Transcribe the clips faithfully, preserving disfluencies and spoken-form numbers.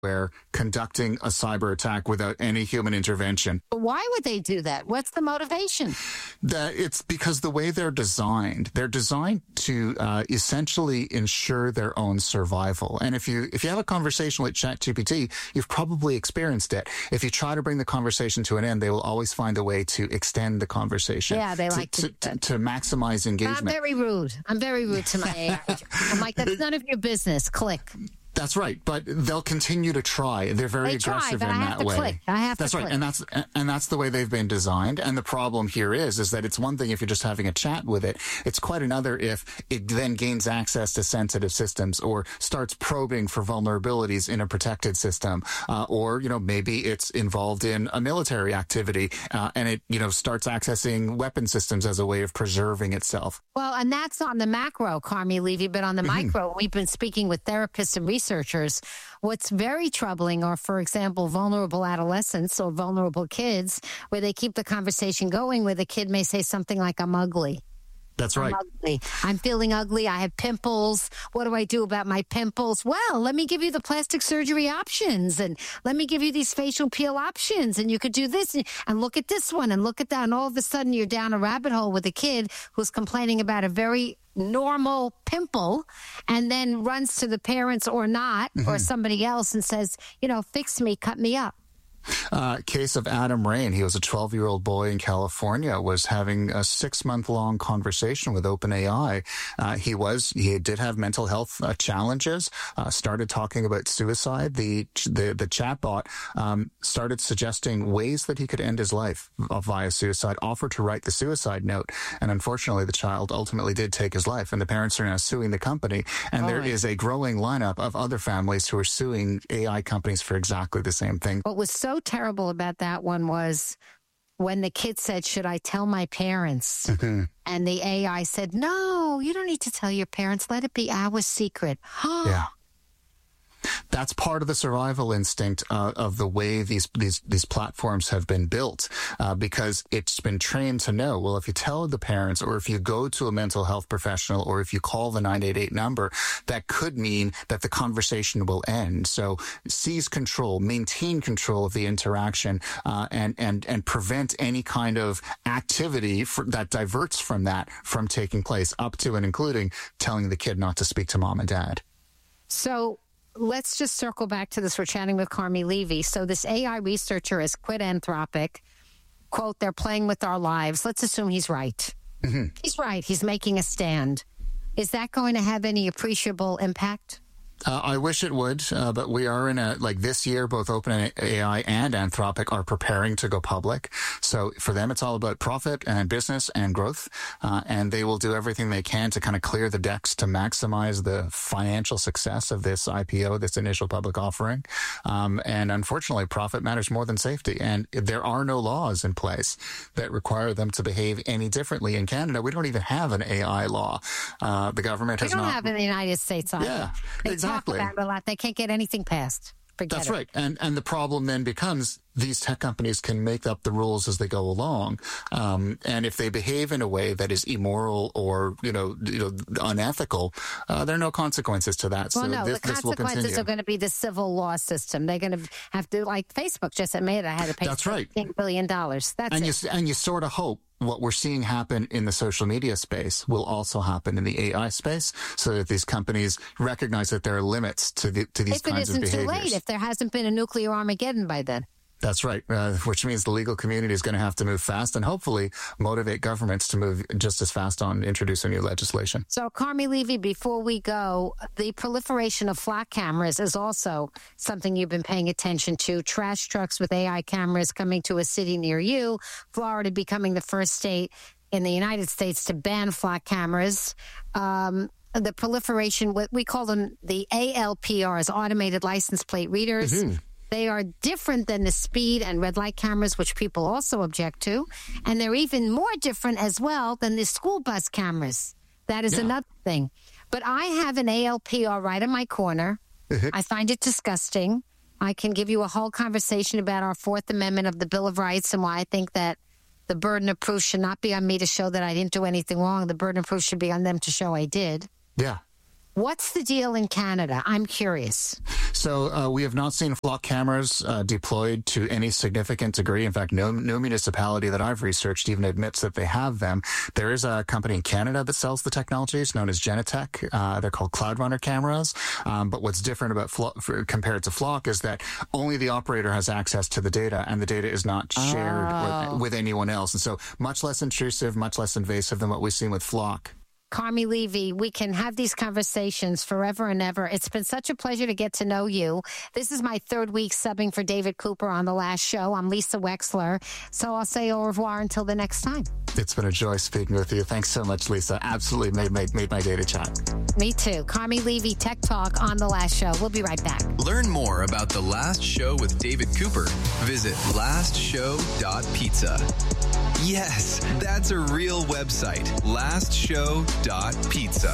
where conducting a cyber attack without any human intervention. But why would they do that? What's the motivation? That it's because the way they're designed, they're designed to uh, essentially ensure their own survival. And if you if you have a conversation with ChatGPT, you've probably experienced it. If you try to bring the conversation to an end, they will always find a way to extend the conversation. Yeah, they to, like to, to, to, to maximize engagement. I'm very rude. I'm very rude to my A I. I'm like, that's none of your business. Click. That's right, but they'll continue to try. They're very they aggressive try, but in I that have to way. Click. I have that's to right, click. and that's and that's the way they've been designed. And the problem here is, is that it's one thing if you're just having a chat with it. It's quite another if it then gains access to sensitive systems or starts probing for vulnerabilities in a protected system, uh, or you know maybe it's involved in a military activity uh, and it you know starts accessing weapon systems as a way of preserving itself. Well, and that's on the macro, Carmi Levy, but on the Mm-hmm. micro, we've been speaking with therapists and researchers. What's very troubling are, for example, vulnerable adolescents or vulnerable kids where they keep the conversation going where the kid may say something like, I'm ugly. That's right. I'm ugly. I'm feeling ugly. I have pimples. What do I do about my pimples? Well, let me give you the plastic surgery options and let me give you these facial peel options. And you could do this and, and look at this one and look at that. And all of a sudden you're down a rabbit hole with a kid who's complaining about a very normal pimple and then runs to the parents or not mm-hmm. or somebody else and says, you know, fix me, cut me up. Uh, case of Adam Rain. He was a twelve-year-old boy in California, was having a six-month-long conversation with OpenAI. Uh, he was, he did have mental health uh, challenges, uh, started talking about suicide. The, the, the chatbot, um, started suggesting ways that he could end his life via suicide, offered to write the suicide note. And unfortunately, the child ultimately did take his life, and the parents are now suing the company. And oh, there is a growing lineup of other families who are suing A I companies for exactly the same thing. What was so terrible about that one was when the kid said, should I tell my parents? Mm-hmm. And the A I said, no, you don't need to tell your parents. Let it be our secret. Yeah. That's part of the survival instinct uh, of the way these these these platforms have been built, uh, because it's been trained to know, well, if you tell the parents or if you go to a mental health professional or if you call the nine eight eight number, that could mean that the conversation will end. So seize control, maintain control of the interaction, uh, and, and, and prevent any kind of activity for, that diverts from that from taking place, up to and including telling the kid not to speak to mom and dad. So let's just circle back to this. We're chatting with Carmi Levy. So this A I researcher has quit Anthropic. Quote, they're playing with our lives. Let's assume he's right. Mm-hmm. He's right. He's making a stand. Is that going to have any appreciable impact? Uh, I wish it would, uh, but we are in a, like this year, both OpenAI and Anthropic are preparing to go public. So for them, it's all about profit and business and growth. Uh, and they will do everything they can to kind of clear the decks to maximize the financial success of this I P O, this initial public offering. Um, and unfortunately, profit matters more than safety. And there are no laws in place that require them to behave any differently. In Canada, we don't even have an A I law. Uh, the government we has don't not. We don't have in the United States either. Yeah, they exactly. Talk about it a lot. They can't get anything passed. Forget That's it. right. And and the problem then becomes these tech companies can make up the rules as they go along. Um, and if they behave in a way that is immoral or, you know, you know unethical, uh, there are no consequences to that. Well, so no, this, the this will consequences continue. are going to be the civil law system. They're going to have to, like Facebook just admitted, I had to pay That's right. fifteen billion dollars. That's and it. You, and you sort of hope what we're seeing happen in the social media space will also happen in the A I space, so that these companies recognize that there are limits to the, to these if kinds it of isn't behaviors. too late, if there hasn't been a nuclear Armageddon by then. That's right, uh, which means the legal community is going to have to move fast and hopefully motivate governments to move just as fast on introducing new legislation. So, Carmi Levy, before we go, the proliferation of flat cameras is also something you've been paying attention to. Trash trucks with A I cameras coming to a city near you. Florida becoming the first state in the United States to ban flat cameras. Um, the proliferation, what we call them the A L P Rs, automated license plate readers. Mm-hmm. They are different than the speed and red light cameras, which people also object to. And they're even more different as well than the school bus cameras. That is yeah. another thing. But I have an A L P R right in my corner. Mm-hmm. I find it disgusting. I can give you a whole conversation about our Fourth Amendment of the Bill of Rights and why I think that the burden of proof should not be on me to show that I didn't do anything wrong. The burden of proof should be on them to show I did. Yeah. What's the deal in Canada? I'm curious. So uh, we have not seen flock cameras uh, deployed to any significant degree. In fact, no, no municipality that I've researched even admits that they have them. There is a company in Canada that sells the technology. It's known as Genetec. Uh, they're called Cloud Runner cameras. Um, but what's different about Flo- compared to Flock is that only the operator has access to the data, and the data is not shared oh. with, with anyone else. And so much less intrusive, much less invasive than what we've seen with Flock. Carmi Levy, we can have these conversations forever and ever. It's been such a pleasure to get to know you. This is my third week subbing for David Cooper on The Last Show. I'm Lisa Wexler. So I'll say au revoir until the next time. It's been a joy speaking with you. Thanks so much, Lisa. Absolutely made, made, made my day to chat. Me too. Carmi Levy, Tech Talk on The Last Show. We'll be right back. Learn more about The Last Show with David Cooper. Visit last show dot pizza. Yes, that's a real website. last show dot pizza.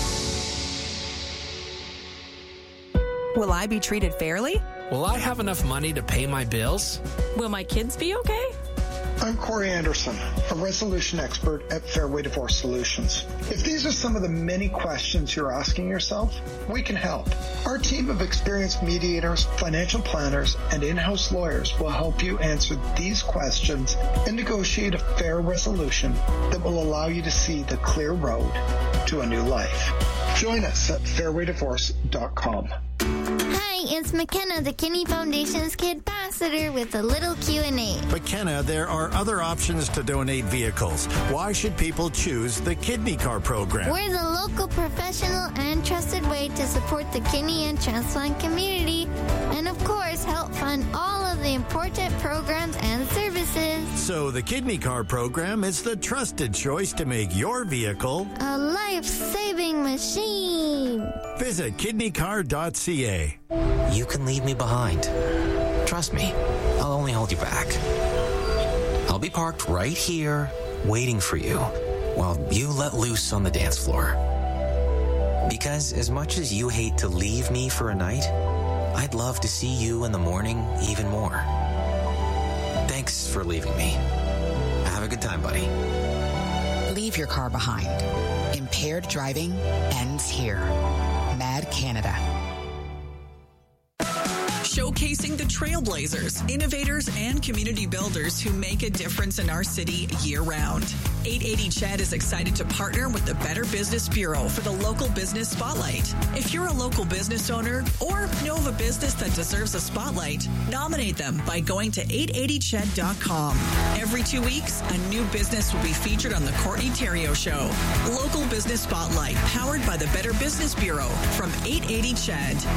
Will I be treated fairly? Will I have enough money to pay my bills? Will my kids be okay? I'm Corey Anderson, a resolution expert at Fairway Divorce Solutions. If these are some of the many questions you're asking yourself, we can help. Our team of experienced mediators, financial planners, and in-house lawyers will help you answer these questions and negotiate a fair resolution that will allow you to see the clear road to a new life. Join us at fairway divorce dot com. Hi, it's McKenna, the Kinney Foundation's Kid Ambassador, with a little Q and A. McKenna, there are other options to donate vehicles. Why should people choose the Kidney Car program? We're the local professional and trusted way to support the kidney and transplant community, and of course, help fund all of the important programs and services. So the Kidney Car program is the trusted choice to make your vehicle a life-saving machine. Visit kidney car dot c a. You can leave me behind. Trust me, I'll only hold you back. I'll be parked right here, waiting for you, while you let loose on the dance floor. Because as much as you hate to leave me for a night, I'd love to see you in the morning even more. Thanks for leaving me. Have a good time, buddy. Leave your car behind. Impaired driving ends here. Mad Canada. Showcasing the trailblazers, innovators, and community builders who make a difference in our city year-round. eight eighty C H E D is excited to partner with the Better Business Bureau for the Local Business Spotlight. If you're a local business owner or know of a business that deserves a spotlight, nominate them by going to eight eighty C H E D dot com. Every two weeks, a new business will be featured on the Courtney Theriault Show. Local Business Spotlight, powered by the Better Business Bureau from eight eighty C H E D.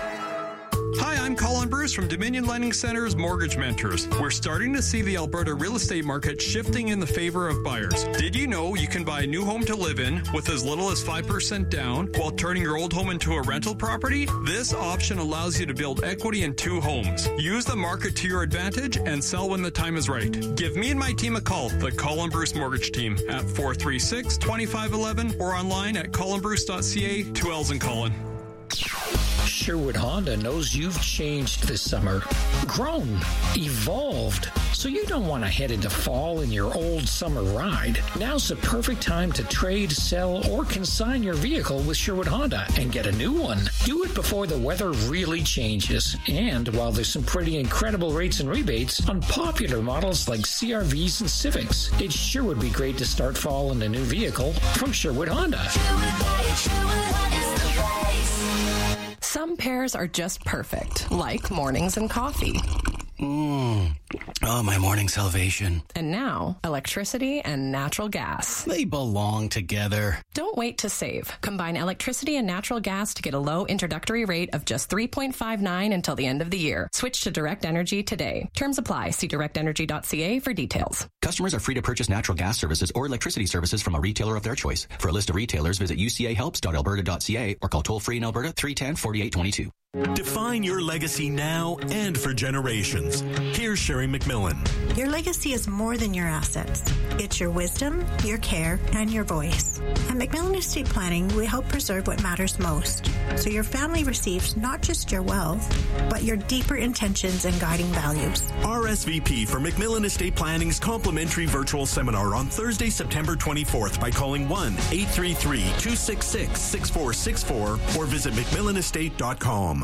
Hi, I'm Colin Bruce from Dominion Lending Center's Mortgage Mentors. We're starting to see the Alberta real estate market shifting in the favor of buyers. Did you know you can buy a new home to live in with as little as five percent down while turning your old home into a rental property? This option allows you to build equity in two homes. Use the market to your advantage and sell when the time is right. Give me and my team a call, the Colin Bruce Mortgage Team, at four three six, two five one one or online at colin bruce dot c a. Two L's in Colin. Sherwood Honda knows you've changed this summer, grown, evolved, so you don't want to head into fall in your old summer ride. Now's the perfect time to trade, sell, or consign your vehicle with Sherwood Honda and get a new one. Do it before the weather really changes, and while there's some pretty incredible rates and rebates on popular models like C R Vs and Civics, it sure would be great to start fall in a new vehicle from Sherwood Honda. Sherwood, Sherwood Honda's the place. Some pairs are just perfect, like mornings and coffee. Mmm. Oh, my morning salvation. And now, electricity and natural gas. They belong together. Don't wait to save. Combine electricity and natural gas to get a low introductory rate of just three point five nine until the end of the year. Switch to Direct Energy today. Terms apply. See direct energy dot c a for details. Customers are free to purchase natural gas services or electricity services from a retailer of their choice. For a list of retailers, visit u c a helps dot alberta dot c a or call toll-free in Alberta three one zero, four eight two two. Define your legacy now and for generations. Here's Sherry McMillan. Your legacy is more than your assets. It's your wisdom, your care, and your voice. At McMillan Estate Planning, we help preserve what matters most, so your family receives not just your wealth, but your deeper intentions and guiding values. R S V P for McMillan Estate Planning's complimentary virtual seminar on Thursday, September twenty-fourth by calling one eight three three, two six six, six four six four or visit mcmillan estate dot com.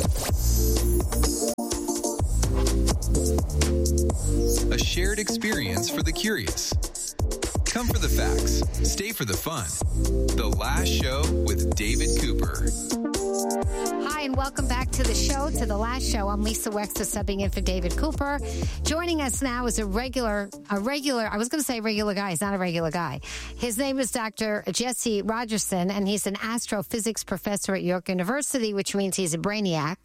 A shared experience for the curious. Come for the facts, stay for the fun. The Last Show with David Cooper. Hi, and welcome back to the show, to The Last Show. I'm Lisa Wexler, subbing in for David Cooper. Joining us now is a regular, a regular, I was going to say regular guy. He's not a regular guy. His name is Doctor Jesse Rogerson, and he's an astrophysics professor at York University, which means he's a brainiac.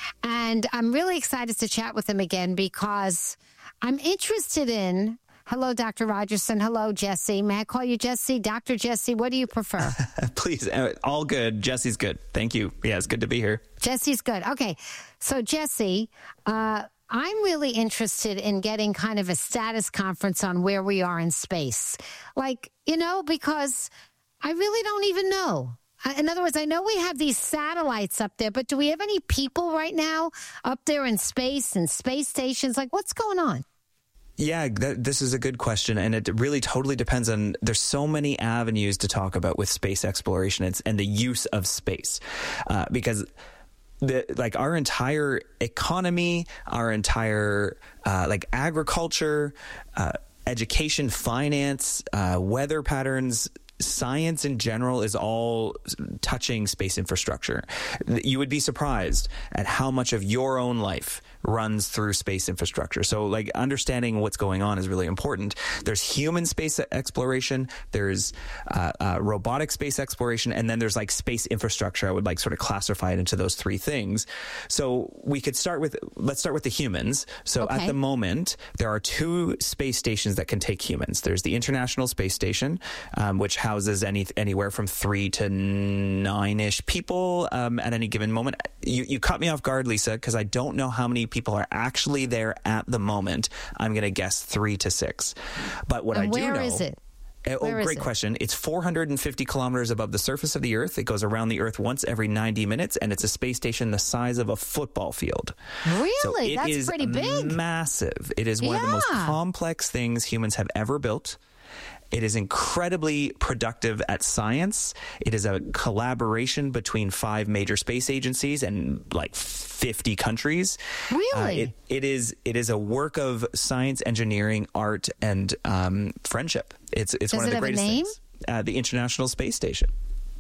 And I'm really excited to chat with him again because I'm interested in... Hello, Doctor Rogerson. Hello, Jesse. May I call you Jesse? Doctor Jesse, what do you prefer? Please, uh, all good. Jesse's good. Thank you. Yeah, it's good to be here. Jesse's good. Okay. So, Jesse, uh, I'm really interested in getting kind of a status conference on where we are in space. Like, you know, because I really don't even know. In other words, I know we have these satellites up there, but do we have any people right now up there in space and space stations? Like, what's going on? Yeah, that, this is a good question, and it really totally depends on, there's so many avenues to talk about with space exploration and, and the use of space, uh, because the, like our entire economy, our entire uh, like agriculture, uh, education, finance, uh, weather patterns, science in general is all touching space infrastructure. You would be surprised at how much of your own life runs through space infrastructure. So like understanding what's going on is really important. There's human space exploration, there's uh, uh, robotic space exploration, and then there's like space infrastructure. I would like sort of classify it into those three things. So we could start with, let's start with the humans. So okay. At the moment, there are two space stations that can take humans. There's the International Space Station, um, which houses any anywhere from three to nine-ish people um, at any given moment. You, you caught me off guard, Lisa, because I don't know how many people are actually there at the moment. I'm going to guess three to six. But what and I do know... Where is it? Oh, Where great question. It's four hundred fifty kilometers above the surface of the Earth. It goes around the Earth once every ninety minutes, and it's a space station the size of a football field. Really? So it That's is pretty big. Massive. It is one yeah. of the most complex things humans have ever built. It is incredibly productive at science. It is a collaboration between five major space agencies and like fifty countries. Really? Uh, it, it is it is a work of science, engineering, art, and um, friendship. It's it's Does one of it the have a greatest name? things. Uh, the International Space Station.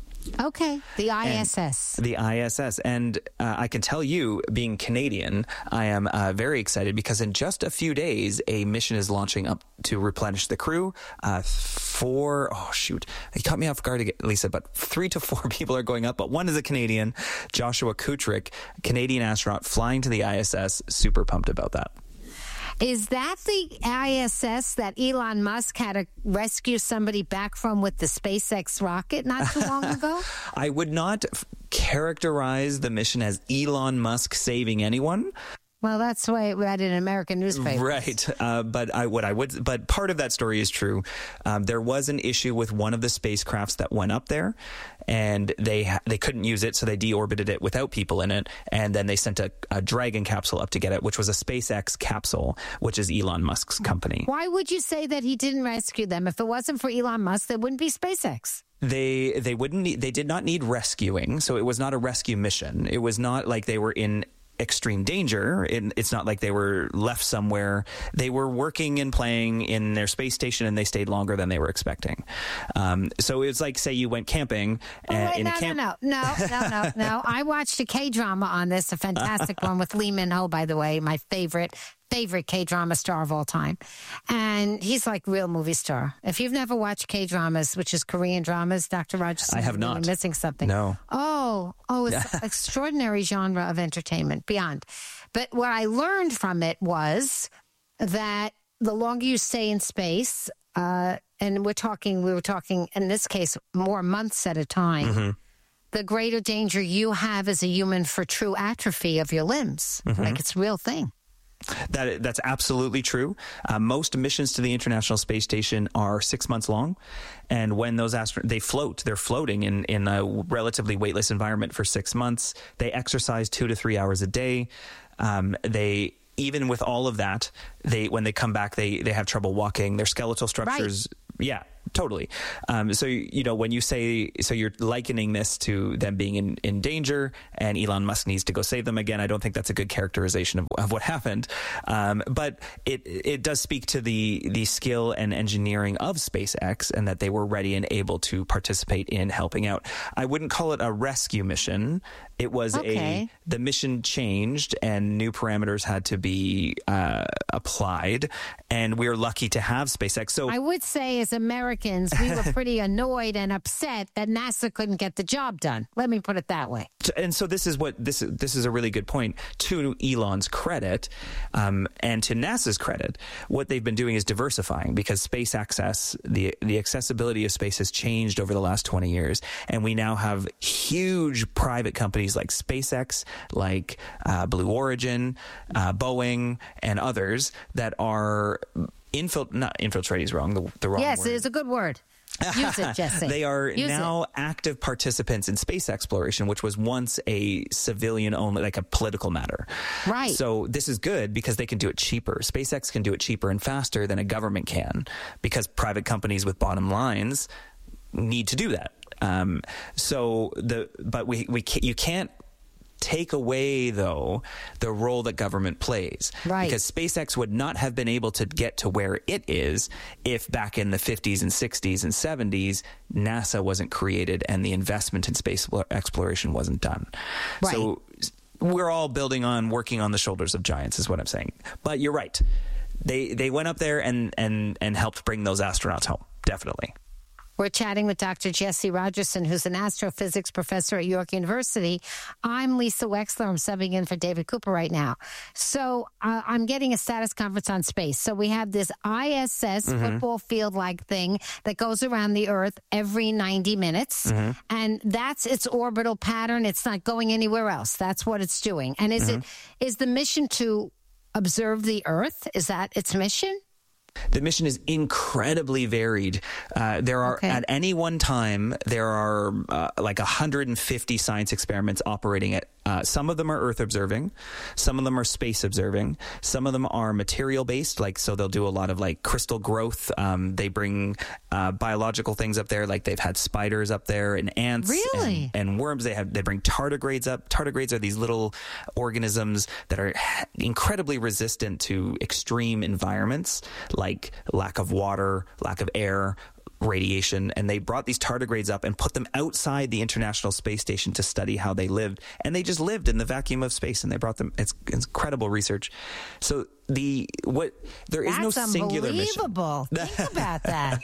Okay, the I S S. And the I S S. And uh, I can tell you, being Canadian, I am uh, very excited because in just a few days, a mission is launching up to replenish the crew. Uh, four, oh, shoot. You caught me off guard, again, Lisa, but three to four people are going up, but one is a Canadian, Joshua Kutrick, Canadian astronaut flying to the I S S. Super pumped about that. Is that the I S S that Elon Musk had to rescue somebody back from with the SpaceX rocket not too long ago? I would not f- characterize the mission as Elon Musk saving anyone. Well, that's the way it read in American newspapers. Right. Uh, but I, what I would, but part of that story is true. Um, there was an issue with one of the spacecrafts that went up there, and they they couldn't use it, so they deorbited it without people in it, and then they sent a, a Dragon capsule up to get it, which was a SpaceX capsule, which is Elon Musk's company. Why would you say that he didn't rescue them? If it wasn't for Elon Musk, there wouldn't be SpaceX. They they wouldn't need, they did not need rescuing, so it was not a rescue mission. It was not like they were in extreme danger. It, it's not like they were left somewhere. They were working and playing in their space station, and they stayed longer than they were expecting. Um, so it's like, say you went camping. Oh, uh, wait, in no, a camp- no, no, no, no, no, no. I watched a K-drama on this, a fantastic one with Lee Min-ho, by the way, my favorite, favorite K-drama star of all time. And he's like real movie star. If you've never watched K-dramas, which is Korean dramas, Doctor Rogerson, I have you're not. missing something. No. Oh, oh, it's an extraordinary genre of entertainment, beyond. But what I learned from it was that the longer you stay in space, uh, and we're talking, we were talking, in this case, more months at a time, mm-hmm. the greater danger you have as a human for true atrophy of your limbs. Mhm. Like it's a real thing. That that's absolutely true. Uh, most missions to the International Space Station are six months long, and when those astronauts they float, they're floating in in a relatively weightless environment for six months. They exercise two to three hours a day. Um, they even with all of that, they when they come back, they they have trouble walking. Their skeletal structures, right. yeah. Totally. Um, so, you know, when you say, so you're likening this to them being in, in danger and Elon Musk needs to go save them again. I don't think that's a good characterization of, of what happened. Um, but it it does speak to the, the skill and engineering of SpaceX and that they were ready and able to participate in helping out. I wouldn't call it a rescue mission. It was Okay. a, the mission changed and new parameters had to be uh, applied. And we're lucky to have SpaceX. So I would say as Americans, we were pretty annoyed and upset that NASA couldn't get the job done. Let me put it that way. And so this is what this is. This is a really good point. To Elon's credit, um, and to NASA's credit, what they've been doing is diversifying because space access, the the accessibility of space has changed over the last twenty years, and we now have huge private companies like SpaceX, like uh, Blue Origin, uh, Boeing, and others that are infil- not infiltrating is wrong. The, the wrong Yes, word. it is a good word. Use it, Jesse. They are Use now it. active participants in space exploration, which was once a civilian only, like a political matter. Right. So this is good because they can do it cheaper. SpaceX can do it cheaper and faster than a government can because private companies with bottom lines need to do that. Um, so the but we we can't, you can't take away, though, the role that government plays. Right. Because SpaceX would not have been able to get to where it is if back in the fifties and sixties and seventies, NASA wasn't created and the investment in space exploration wasn't done. Right. So we're all building on, working on the shoulders of giants is what I'm saying. But you're right. They they went up there and, and, and helped bring those astronauts home. Definitely. We're chatting with Doctor Jesse Rogerson, who's an astrophysics professor at York University. I'm Lisa Wexler. I'm subbing in for David Cooper right now. So uh, I'm getting a status conference on space. So we have this I S S Mhm. football field-like thing that goes around the Earth every ninety minutes. Mhm. And that's its orbital pattern. It's not going anywhere else. That's what it's doing. And is Mhm. it is the mission to observe the Earth? Is that its mission? The mission is incredibly varied. Uh, there are, Okay. at any one time, there are uh, like one hundred fifty science experiments operating at. Uh, some of them are Earth observing, some of them are space observing, some of them are material based, like so they'll do a lot of like crystal growth. Um, they bring uh, biological things up there, like they've had spiders up there and ants, Really? and, and worms. They have they bring tardigrades up. Tardigrades are these little organisms that are incredibly resistant to extreme environments, like lack of water, lack of air, radiation, and they brought these tardigrades up and put them outside the International Space Station to study how they lived, and they just lived in the vacuum of space, and they brought them. It's, it's incredible research. So the what there is That's no singular mission. unbelievable. Think about that.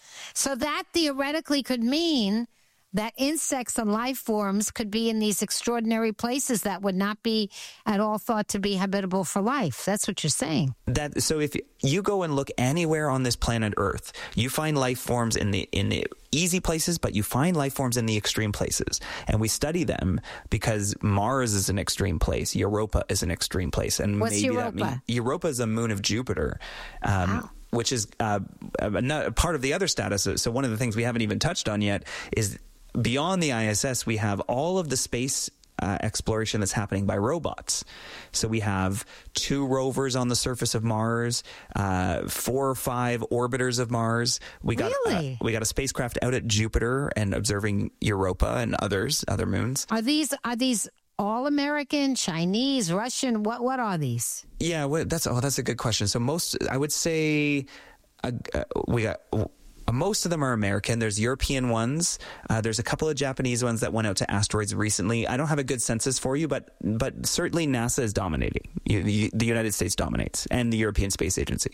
So that theoretically could mean that insects and life forms could be in these extraordinary places that would not be at all thought to be habitable for life. That's what you're saying. That so if you go and look anywhere on this planet Earth, you find life forms in the in the easy places, but you find life forms in the extreme places. And we study them because Mars is an extreme place. Europa is an extreme place. And What's maybe Europa? that mean, Europa is a moon of Jupiter. Um, Wow. Which is uh, a, part of the other status. So one of the things we haven't even touched on yet is beyond the I S S, we have all of the space uh, exploration that's happening by robots. So we have two rovers on the surface of Mars, uh, four or five orbiters of Mars. We got Really? uh, we got a spacecraft out at Jupiter and observing Europa and others, other moons. Are these are these all American, Chinese, Russian? What what are these? Yeah, well, that's oh, that's a good question. So most, I would say, uh, uh, we got. Uh, most of them are American. There's European ones. Uh, there's a couple of Japanese ones that went out to asteroids recently. I don't have a good census for you, but but certainly NASA is dominating. You, the, the United States dominates, and the European Space Agency.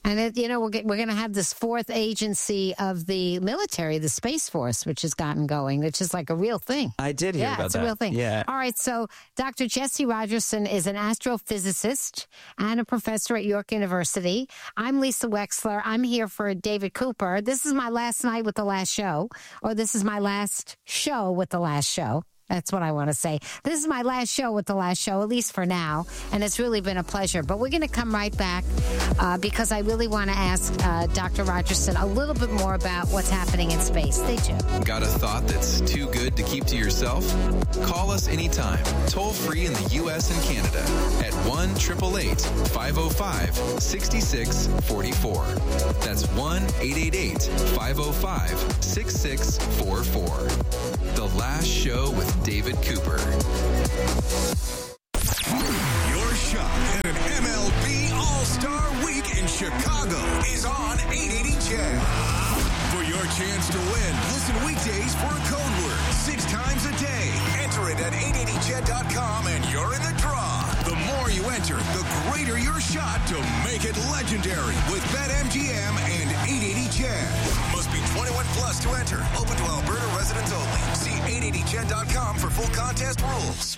And, it, you know, we're, we're going to have this fourth agency of the military, the Space Force, which has gotten going, which is like a real thing. I did hear yeah, about it's that. a real thing. Yeah. All right, so Doctor Jesse Rogerson is an astrophysicist and a professor at York University. I'm Lisa Wexler. I'm here for David Cooper. This is my last night with The Last Show, or this is my last show with The Last Show. That's what I want to say. This is my last show with The Last Show, at least for now, and it's really been a pleasure. But we're going to come right back uh, because I really want to ask uh, Doctor Rogerson a little bit more about what's happening in space. Stay tuned. Got a thought that's too good to keep to yourself? Call us anytime, toll free in the U S and Canada at one eight eight eight, five oh five, six six four four. That's one eight eight eight, five oh five, six six four four. The Last Show with David Cooper. Your shot at an M L B All-Star Week in Chicago is on eight eighty C H E D. For your chance to win, listen weekdays for a code word six times a day. Enter it at eight eighty C H E D dot com and you're in the draw. The more you enter, the greater your shot to make it legendary with BetMGM and eight eighty C H E D. Must be twenty-one plus to enter. Open to Alberta residents only. See eight eighty C H E D dot com for full contest rules.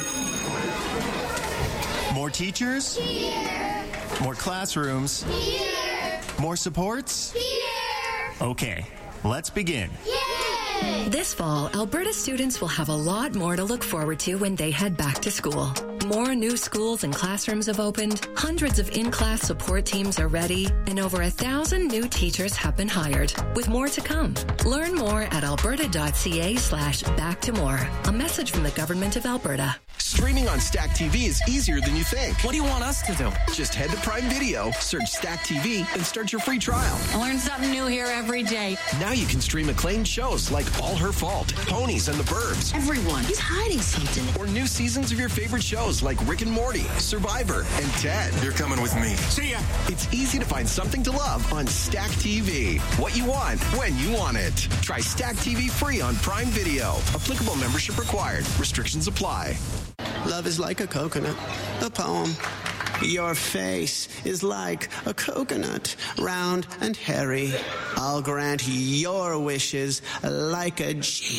More teachers? Here. More classrooms? Here. More supports? Here. Okay, let's begin. Yay! This fall, Alberta students will have a lot more to look forward to when they head back to school. More new schools and classrooms have opened, hundreds of in-class support teams are ready, and over a thousand new teachers have been hired, with more to come. Learn more at alberta.ca slash back to more. A message from the Government of Alberta. Streaming on Stack T V is easier than you think. What do you want us to do? Just head to Prime Video, search Stack T V, and start your free trial. I learn something new here every day. Now you can stream acclaimed shows like All Her Fault, Ponies, and The Burbs. Everyone is hiding something. Or new seasons of your favorite shows like Rick and Morty, Survivor, and Ted. You're coming with me. See ya. It's easy to find something to love on Stack T V. What you want, when you want it. Try Stack T V free on Prime Video. Applicable membership required. Restrictions apply. Love is like a coconut, a poem. Your face is like a coconut, round and hairy. I'll grant your wishes like a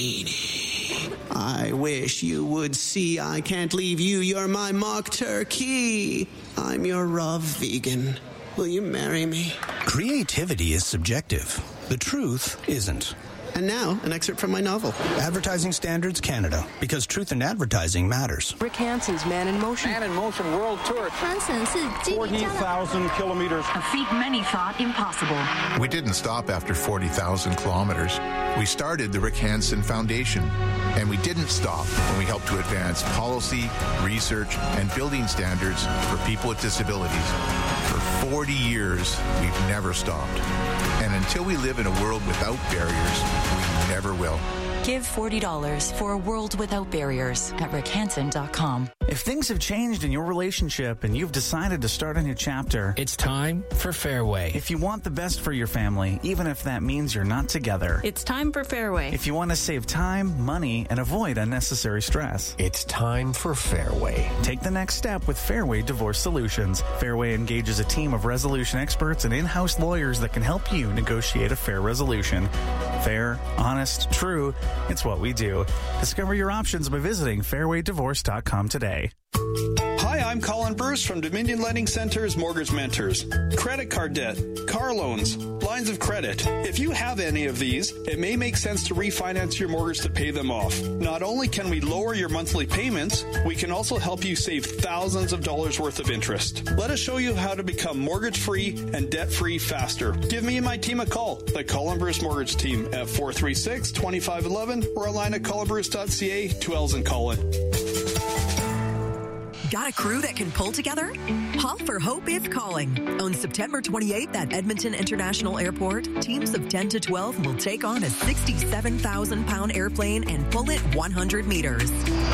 genie. I wish you would see I can't leave you. You're my mock turkey. I'm your raw vegan. Will you marry me? Creativity is subjective. The truth isn't. And now, an excerpt from my novel. Advertising Standards Canada, because truth in advertising matters. Rick Hansen's Man in Motion. Man in Motion World Tour. forty thousand kilometers. A feat many thought impossible. We didn't stop after forty thousand kilometers. We started the Rick Hansen Foundation. And we didn't stop when we helped to advance policy, research, and building standards for people with disabilities. For forty years, we've never stopped. And until we live in a world without barriers, we never will. Give forty dollars for a world without barriers at rick hansen dot com. If things have changed in your relationship and you've decided to start a new chapter, it's time for Fairway. If you want the best for your family, even if that means you're not together, it's time for Fairway. If you want to save time, money, and avoid unnecessary stress, it's time for Fairway. Take the next step with Fairway Divorce Solutions. Fairway engages a team of resolution experts and in-house lawyers that can help you negotiate a fair resolution. Fair, honest, true. It's what we do. Discover your options by visiting fairway divorce dot com today. Hi, I'm Colin Bruce from Dominion Lending Center's Mortgage Mentors. Credit card debt, car loans, lines of credit. If you have any of these, it may make sense to refinance your mortgage to pay them off. Not only can we lower your monthly payments, we can also help you save thousands of dollars worth of interest. Let us show you how to become mortgage-free and debt-free faster. Give me and my team a call, the Colin Bruce Mortgage Team, at four three six, two five one one or online at colin bruce dot c a. Two L's in Colin. Got a crew that can pull together? Hall for Hope is calling. On September twenty-eighth at Edmonton International Airport, teams of ten to twelve will take on a sixty-seven thousand pound airplane and pull it one hundred meters.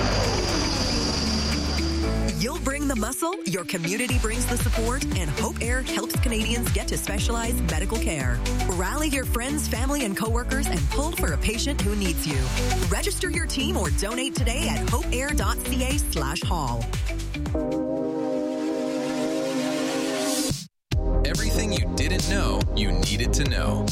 You'll bring the muscle, your community brings the support, and Hope Air helps Canadians get to specialized medical care. Rally your friends, family, and coworkers and pull for a patient who needs you. Register your team or donate today at hopeair.ca slash hall. Everything everything you didn't know you needed to know.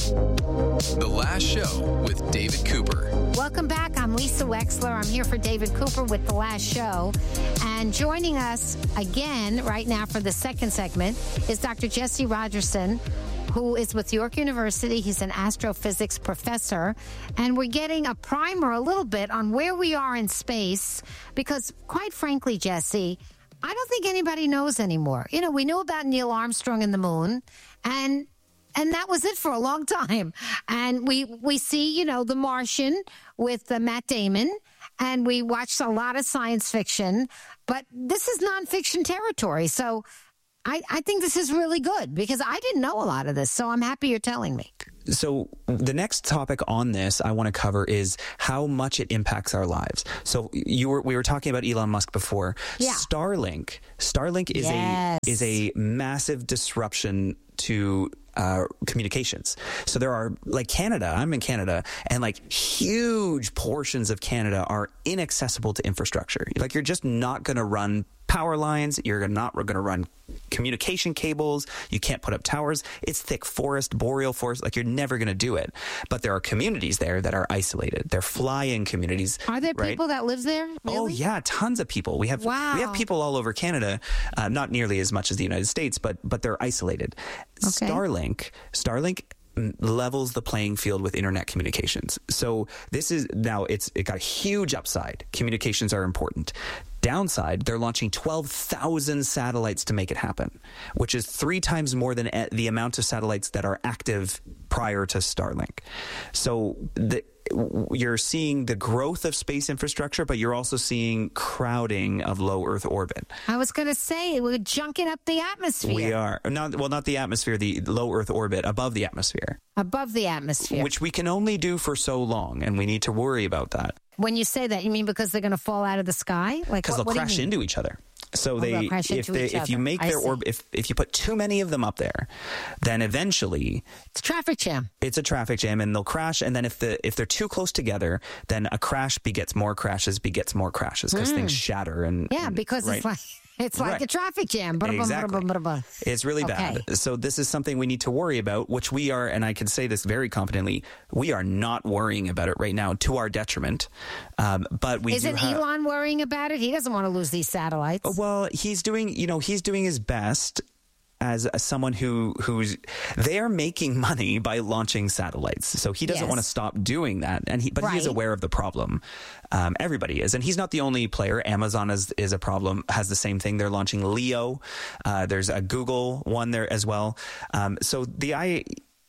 The Last Show with David Cooper. Welcome back. I'm Lisa Wexler. I'm here for David Cooper with The Last Show. And joining us again right now for the second segment is Doctor Jesse Rogerson, who is with York University. He's an astrophysics professor. And we're getting a primer a little bit on where we are in space because, quite frankly, Jesse, I don't think anybody knows anymore. You know, we knew about Neil Armstrong and the moon, and and that was it for a long time. And we we see, you know, The Martian with uh, Matt Damon, and we watched a lot of science fiction, but this is nonfiction territory. So I, I think this is really good because I didn't know a lot of this, so I'm happy you're telling me. So the next topic on this I want to cover is how much it impacts our lives. So you were we were talking about Elon Musk before. Yeah. Starlink. Starlink is Yes. a is a massive disruption to uh, communications. So there are, like Canada, I'm in Canada, and like huge portions of Canada are inaccessible to infrastructure. Like you're just not going to run power lines. You're not going to run communication cables. You can't put up towers. It's thick forest, boreal forest. Like you're never going to do it. But there are communities there that are isolated. They're fly-in communities. Are there right? people that live there? Really? Oh yeah, tons of people. We have Wow. we have people all over Canada, uh, not nearly as much as the United States, but but they're isolated. Okay. Starlink, Starlink levels the playing field with internet communications. So this is now it's it got a huge upside. Communications are important. Downside, they're launching twelve thousand satellites to make it happen, which is three times more than a- the amount of satellites that are active prior to Starlink. So the you're seeing the growth of space infrastructure, but you're also seeing crowding of low Earth orbit. I was going to say, we're junking up the atmosphere. We are. Not, well, not the atmosphere, the low Earth orbit above the atmosphere. Above the atmosphere. Which we can only do for so long, and we need to worry about that. When you say that, you mean because they're going to fall out of the sky? Like Because what, they'll what do you crash mean? into each other. So Oh, they, they'll crash if into they, each if you other. make I their see. orbit, if if you put too many of them up there, then eventually it's traffic jam. It's a traffic jam, and they'll crash. And then if the if they're too close together, then a crash begets more crashes, begets more crashes because Mm. things shatter. And Yeah, and- because right? it's like it's like Right. a traffic jam. Ba-da-bum, Exactly. ba-da-bum, ba-da-bum. It's really Okay. bad. So this is something we need to worry about, which we are, and I can say this very confidently, we are not worrying about it right now to our detriment. Um, but we Isn't do have, Elon worrying about it? He doesn't want to lose these satellites. Well, he's doing, you know, he's doing his best as, as someone who who's they are making money by launching satellites. So he doesn't Yes. want to stop doing that, and he but he is Right. aware of the problem. Um, everybody is, and he's not the only player. Amazon is is a problem, has the same thing. They're launching Leo. Uh, there's a Google one there as well. Um, so the I.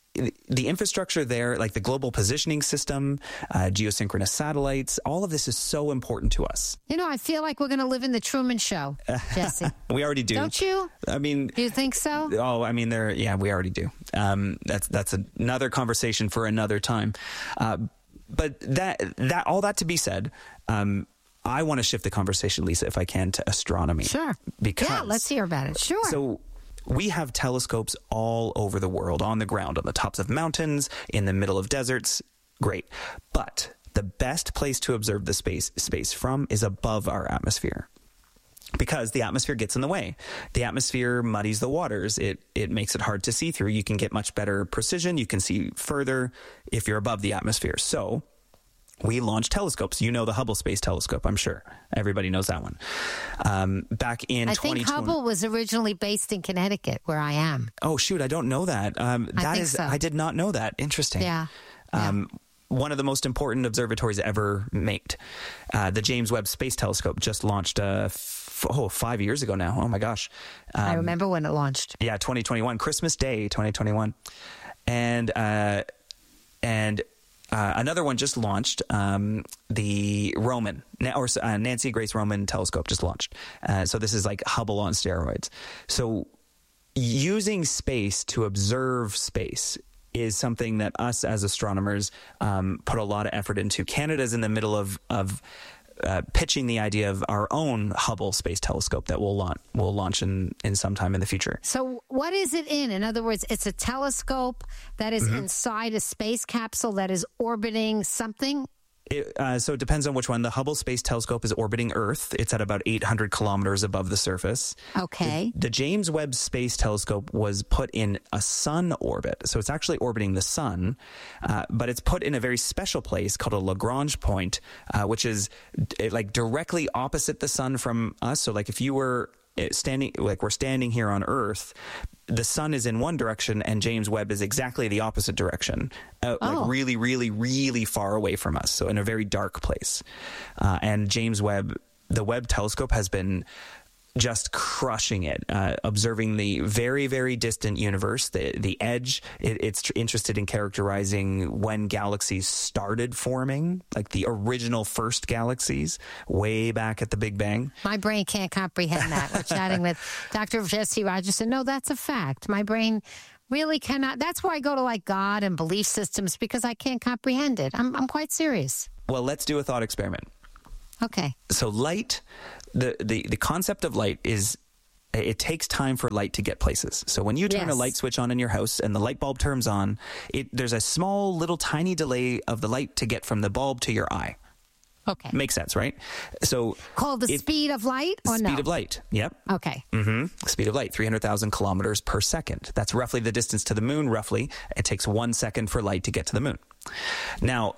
The infrastructure there, like the global positioning system, uh, geosynchronous satellites, all of this is so important to us. You know, I feel like we're going to live in the Truman Show, Jesse. We already do. Don't you? I mean, Do you think so? oh, I mean, there. Yeah, we already do. Um, that's that's another conversation for another time. Uh, but that that all that to be said, um, I want to shift the conversation, Lisa, if I can, to astronomy. Sure. Because Yeah, let's hear about it. Sure. So we have telescopes all over the world, on the ground, on the tops of mountains, in the middle of deserts. Great. But the best place to observe the space space from is above our atmosphere. Because the atmosphere gets in the way. The atmosphere muddies the waters. It it makes it hard to see through. You can get much better precision. You can see further if you're above the atmosphere. So we launch telescopes. You know the Hubble Space Telescope, I'm sure. Everybody knows that one. Um, back in I twenty twenty. think Hubble was originally based in Connecticut, where I am. Oh, shoot. I don't know that. Um, I that think is, so. I did not know that. Interesting. Yeah. Um, one of the most important observatories ever made. Uh, the James Webb Space Telescope just launched uh, f- oh, five years ago now. Oh, my gosh. Um, I remember when it launched. Yeah, twenty twenty-one. Christmas Day, twenty twenty-one. And, uh, and, Uh, another one just launched, um, the Roman, or uh, Nancy Grace Roman telescope just launched. Uh, so this is like Hubble on steroids. So using space to observe space is something that us as astronomers um, put a lot of effort into. Canada's in the middle of, of uh, pitching the idea of our own Hubble Space Telescope that we'll launch, we'll launch in, in some time in the future. So what is it in? In other words, it's a telescope that is Mm-hmm. inside a space capsule that is orbiting something? It, uh, so it depends on which one. The Hubble Space Telescope is orbiting Earth. It's at about eight hundred kilometers above the surface. Okay. The, the James Webb Space Telescope was put in a sun orbit. So it's actually orbiting the sun, uh, but it's put in a very special place called a Lagrange point, uh, which is d- like directly opposite the sun from us. So like if you were standing, like we're standing here on Earth, the sun is in one direction and James Webb is exactly the opposite direction, uh, Oh. like really, really, really far away from us. So in a very dark place. Uh, and James Webb, the Webb telescope has been just crushing it, uh, observing the very, very distant universe, the the edge. It, it's tr- interested in characterizing when galaxies started forming, like the original first galaxies way back at the Big Bang. My brain can't comprehend that. We're chatting with Doctor Jesse Rogerson. No, that's a fact. My brain really cannot. That's why I go to like God and belief systems, because I can't comprehend it. I'm, I'm quite serious. Well, let's do a thought experiment. Okay. So light, the, the, the concept of light is it takes time for light to get places. So when you turn Yes. a light switch on in your house and the light bulb turns on, it, there's a small little tiny delay of the light to get from the bulb to your eye. Okay. Makes sense, right? So Called the if- speed of light or speed no? of light. Yep. Okay. Mm-hmm. Speed of light, three hundred thousand kilometers per second. That's roughly the distance to the moon, roughly. It takes one second for light to get to the moon. Now,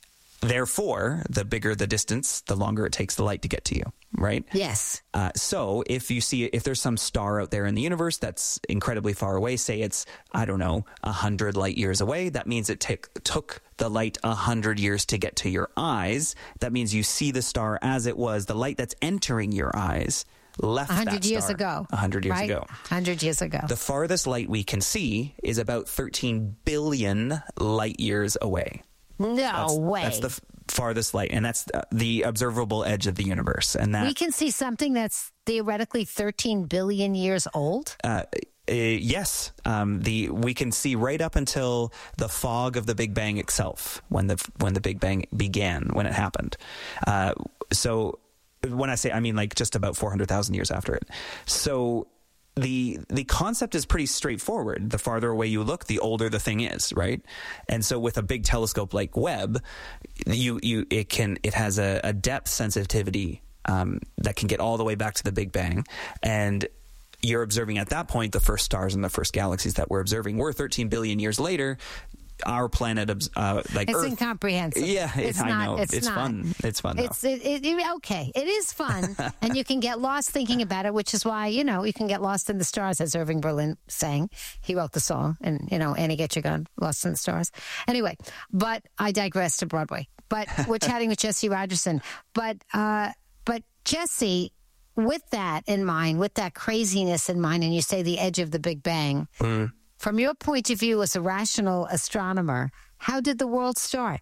therefore, the bigger the distance, the longer it takes the light to get to you, right? Yes. Uh, so if you see, if there's some star out there in the universe that's incredibly far away, say it's, I don't know, a hundred light years away, that means it take, took the light a hundred years to get to your eyes. That means you see the star as it was. The light that's entering your eyes left A hundred that years star ago. A hundred years right? ago. A hundred years ago. The farthest light we can see is about thirteen billion light years away. No That's, way. that's the f- farthest light, and that's uh, the observable edge of the universe. And that we can see something that's theoretically thirteen billion years old. Uh, uh, yes, um, the we can see right up until the fog of the Big Bang itself, when the when the Big Bang began, when it happened. Uh, so when I say, I mean like just about four hundred thousand years after it. So the the concept is pretty straightforward. The farther away you look, the older the thing is, right? And so with a big telescope like Webb, you you it can it has a, a depth sensitivity um, that can get all the way back to the Big Bang, and you're observing at that point the first stars and the first galaxies that we're observing. We're thirteen billion years later. Our planet, uh, like It's Earth, incomprehensible. Yeah, it, It's I not- know. it's It's, not. fun. It's fun. Though. It's it, it, it- okay. It is fun, and you can get lost thinking about it, which is why you know you can get lost in the stars, as Irving Berlin sang. He wrote the song, and you know, Annie Get Your Gun, Lost in the Stars. Anyway, but I digress to Broadway. But we're chatting with Jesse Rogerson. But uh, but Jesse, with that in mind, with that craziness in mind, and you say the edge of the Big Bang. Mm. From your point of view as a rational astronomer, how did the world start?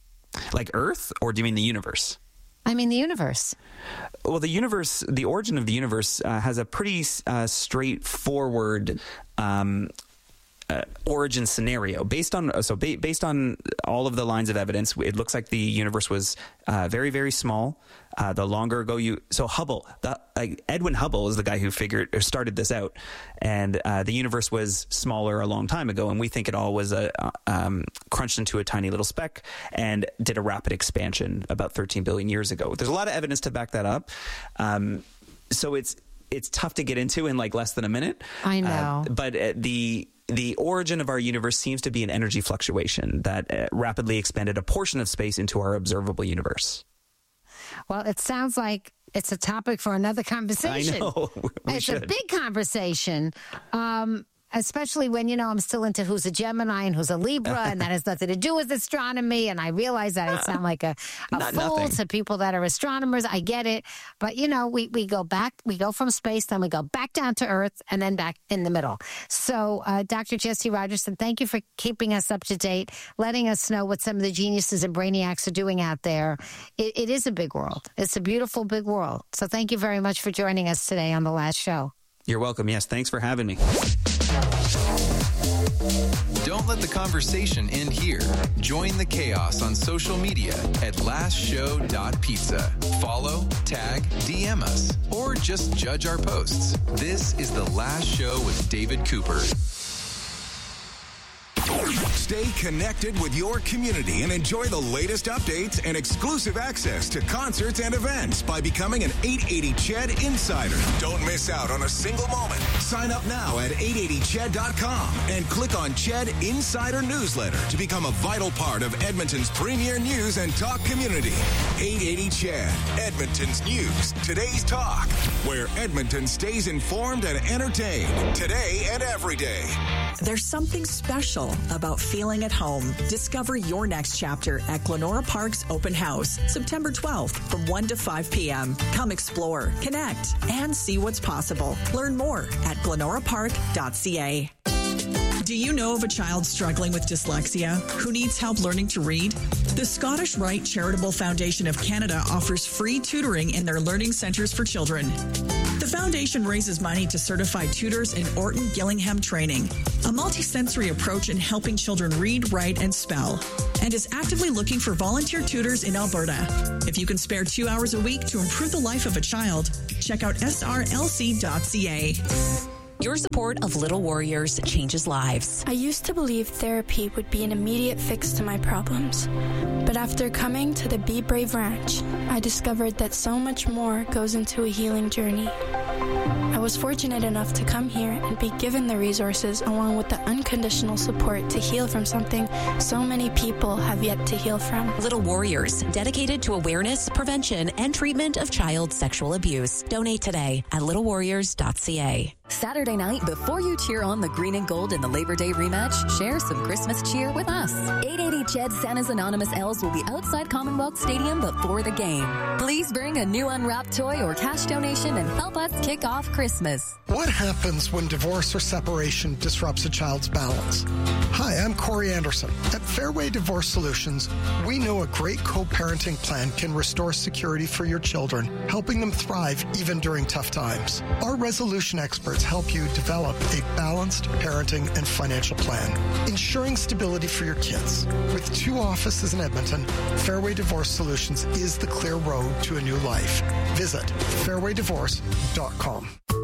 Like Earth, or do you mean the universe? I mean the universe. Well, the universe, the origin of the universe uh, has a pretty uh, straightforward um, uh, origin scenario. Based on so ba- based on all of the lines of evidence, it looks like the universe was uh, very, very small. Uh, the longer ago you, so Hubble, the, uh, Edwin Hubble is the guy who figured or started this out, and uh, the universe was smaller a long time ago, and we think it all was a uh, um, crunched into a tiny little speck and did a rapid expansion about thirteen billion years ago. There's a lot of evidence to back that up. Um, so it's it's tough to get into in like less than a minute. I know, uh, but uh, the the origin of our universe seems to be an energy fluctuation that uh, rapidly expanded a portion of space into our observable universe. Well, it sounds like it's a topic for another conversation. I know. We it's should. a big conversation, um, especially when, you know, I'm still into who's a Gemini and who's a Libra, and that has nothing to do with astronomy. And I realize that I sound like a, a Not fool nothing. to people that are astronomers. I get it. But, you know, we, we go back, we go from space, then we go back down to Earth, and then back in the middle. So, uh, Doctor Jesse Rogerson, thank you for keeping us up to date, letting us know what some of the geniuses and brainiacs are doing out there. It, it is a big world. It's a beautiful, big world. So thank you very much for joining us today on The Last Show. You're welcome. Yes, thanks for having me. Don't let the conversation end here. Join the chaos on social media at last show dot pizza. Follow, tag, D M us, or just judge our posts. This is The Last Show with David Cooper. Stay connected with your community and enjoy the latest updates and exclusive access to concerts and events by becoming an eight eighty C H E D Insider. Don't miss out on a single moment. Sign up now at eight eighty C H E D dot com and click on C H E D Insider Newsletter to become a vital part of Edmonton's premier news and talk community. eight eighty C H E D, Edmonton's news, today's talk, where Edmonton stays informed and entertained today and every day. There's something special about feeling at home. Discover your next chapter at Glenora Park's Open House, September twelfth from one to five p.m. Come explore, connect, and see what's possible. Learn more at glenora park dot c a. Do you know of a child struggling with dyslexia who needs help learning to read? The Scottish Rite Charitable Foundation of Canada offers free tutoring in their learning centres for children. The foundation raises money to certify tutors in Orton Gillingham training, a multisensory approach in helping children read, write, and spell, and is actively looking for volunteer tutors in Alberta. If you can spare two hours a week to improve the life of a child, check out s r l c dot c a. Your support of Little Warriors changes lives. I used to believe therapy would be an immediate fix to my problems. But after coming to the Be Brave Ranch, I discovered that so much more goes into a healing journey. I was fortunate enough to come here and be given the resources along with the unconditional support to heal from something so many people have yet to heal from. Little Warriors, dedicated to awareness, prevention, and treatment of child sexual abuse. Donate today at little warriors dot c a. Saturday night, before you cheer on the green and gold in the Labor Day rematch, share some Christmas cheer with us. eight eighty C H E D Santa's Anonymous Elves will be outside Commonwealth Stadium before the game. Please bring a new unwrapped toy or cash donation and help us kick off Christmas. What happens when divorce or separation disrupts a child's balance? Hi, I'm Corey Anderson. At Fairway Divorce Solutions, we know a great co-parenting plan can restore security for your children, helping them thrive even during tough times. Our resolution experts help you develop a balanced parenting and financial plan, ensuring stability for your kids. With two offices in Edmonton, Fairway Divorce Solutions is the clear road to a new life. Visit fairway divorce dot com.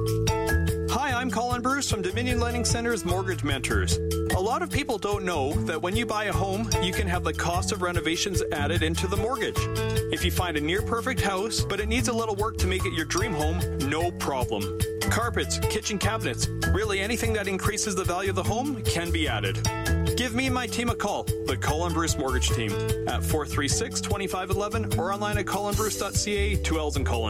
Hi, I'm Colin Bruce from Dominion Lending Center's Mortgage Mentors. A lot of people don't know that when you buy a home, you can have the cost of renovations added into the mortgage. If you find a near-perfect house, but it needs a little work to make it your dream home, no problem. Carpets, kitchen cabinets, really anything that increases the value of the home can be added. Give me and my team a call, the Colin Bruce Mortgage Team, at four three six, two five one one or online at colin bruce dot c a, two L's in Colin.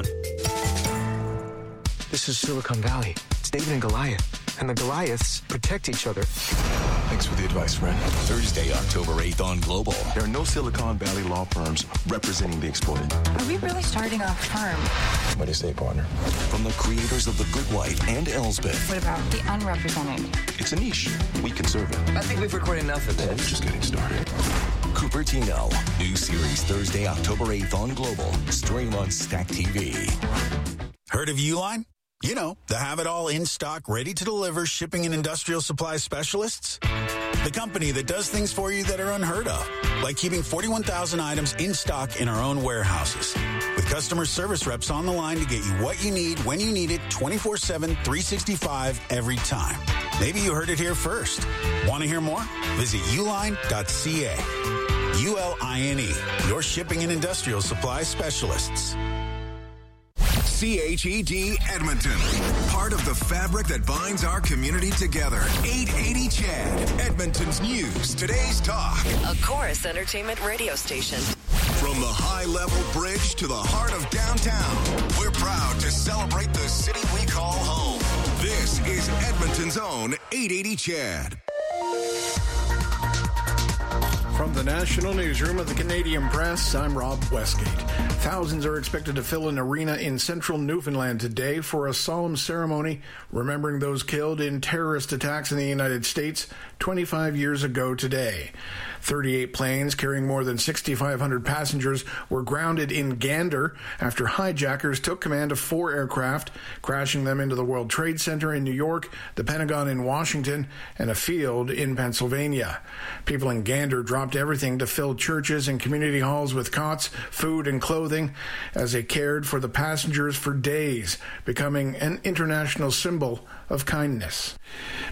This is Silicon Valley. It's David and Goliath, and the Goliaths protect each other. Thanks for the advice, friend. Thursday, October eighth on Global. There are no Silicon Valley law firms representing the exploited. Are we really starting a firm? What do you say, partner? From the creators of The Good Wife and Elsbeth. What about the unrepresented? It's a niche. We can serve it. I think we've recorded enough of this. We're just getting started. Cupertino. New series Thursday, October eighth on Global. Stream on Stack T V. Heard of Uline? You know, the have-it-all in-stock, ready-to-deliver shipping and industrial supply specialists. The company that does things for you that are unheard of, like keeping forty-one thousand items in stock in our own warehouses. With customer service reps on the line to get you what you need, when you need it, twenty-four seven, three sixty-five, every time. Maybe you heard it here first. Want to hear more? Visit uline dot c a. U L I N E, your shipping and industrial supply specialists. C H E D Edmonton, part of the fabric that binds our community together. eight eighty C H E D, Edmonton's news, today's talk. A Chorus Entertainment radio station. From the high-level bridge to the heart of downtown, we're proud to celebrate the city we call home. This is Edmonton's own eight eighty C H E D. From the National Newsroom of the Canadian Press, I'm Rob Westgate. Thousands are expected to fill an arena in central Newfoundland today for a solemn ceremony remembering those killed in terrorist attacks in the United States twenty-five years ago today. thirty-eight planes carrying more than six thousand five hundred passengers were grounded in Gander after hijackers took command of four aircraft, crashing them into the World Trade Center in New York, the Pentagon in Washington, and a field in Pennsylvania. People in Gander dropped everything to fill churches and community halls with cots, food, and clothing as they cared for the passengers for days, becoming an international symbol of kindness.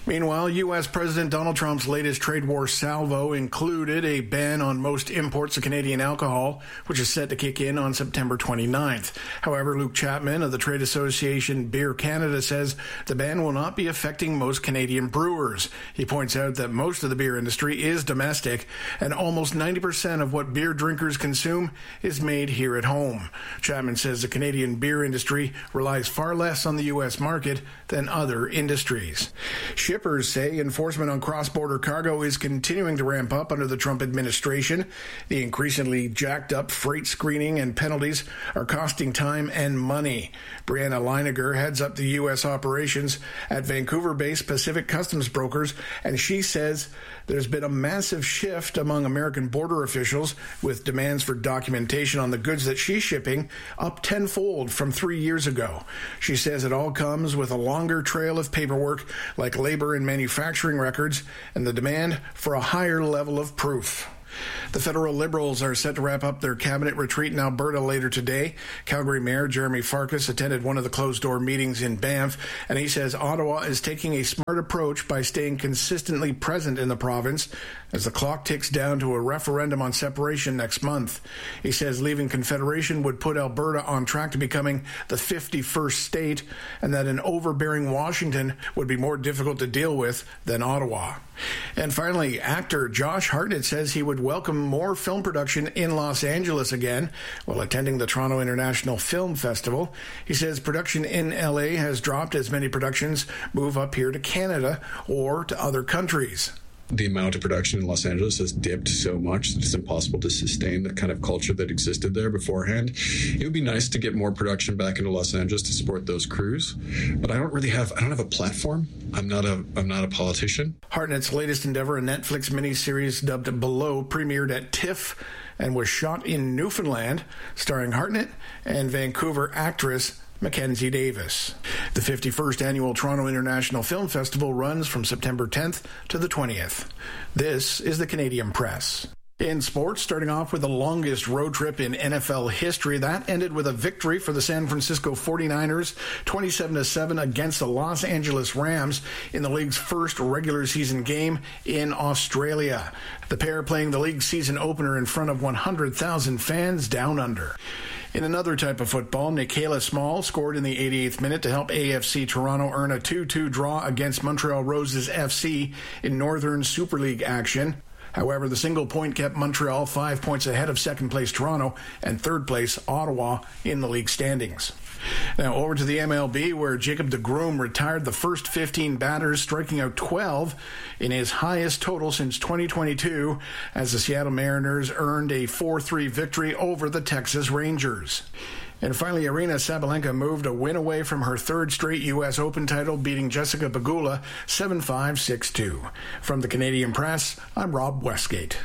Meanwhile, U S. President Donald Trump's latest trade war salvo included a ban on most imports of Canadian alcohol, which is set to kick in on September twenty-ninth. However, Luke Chapman of the trade association Beer Canada says the ban will not be affecting most Canadian brewers. He points out that most of the beer industry is domestic, and almost ninety percent of what beer drinkers consume is made here at home. Chapman says the Canadian beer industry relies far less on the U S market than other industries. Shippers say enforcement on cross-border cargo is continuing to ramp up under the Trump administration. The increasingly jacked up freight screening and penalties are costing time and money. Brianna Leiniger heads up the U S operations at Vancouver-based Pacific Customs Brokers, and she says there's been a massive shift among American border officials with demands for documentation on the goods that she's shipping up tenfold from three years ago. She says it all comes with a longer trail of paperwork like labor and manufacturing records and the demand for a higher level of proof. The federal Liberals are set to wrap up their cabinet retreat in Alberta later today. Calgary Mayor Jeremy Farkas attended one of the closed-door meetings in Banff, and he says Ottawa is taking a smart approach by staying consistently present in the province as the clock ticks down to a referendum on separation next month. He says leaving Confederation would put Alberta on track to becoming the fifty-first state, and that an overbearing Washington would be more difficult to deal with than Ottawa. And finally, actor Josh Hartnett says he would welcome more film production in Los Angeles again while attending the Toronto International Film Festival. He says production in L A has dropped as many productions move up here to Canada or to other countries. The amount of production in Los Angeles has dipped so much that it's impossible to sustain the kind of culture that existed there beforehand. It would be nice to get more production back into Los Angeles to support those crews, but I don't really have I don't have a platform. I'm not a I'm not a politician. Hartnett's latest endeavor, a Netflix miniseries dubbed Below, premiered at TIFF and was shot in Newfoundland, starring Hartnett and Vancouver actress Mackenzie Davis. The fifty-first Annual Toronto International Film Festival runs from September tenth to the twentieth. This is the Canadian Press. In sports, starting off with the longest road trip in N F L history, that ended with a victory for the San Francisco forty-niners, twenty-seven to seven against the Los Angeles Rams in the league's first regular season game in Australia. The pair playing the league season opener in front of one hundred thousand fans down under. In another type of football, Nikhila Small scored in the eighty-eighth minute to help A F C Toronto earn a two two draw against Montreal Roses F C in Northern Super League action. However, the single point kept Montreal five points ahead of second place Toronto and third place Ottawa in the league standings. Now over to the M L B, where Jacob deGrom retired the first fifteen batters, striking out twelve in his highest total since twenty twenty-two, as the Seattle Mariners earned a four three victory over the Texas Rangers. And finally, Aryna Sabalenka moved a win away from her third straight U S Open title, beating Jessica Pegula seven five, six two. From the Canadian Press, I'm Rob Westgate.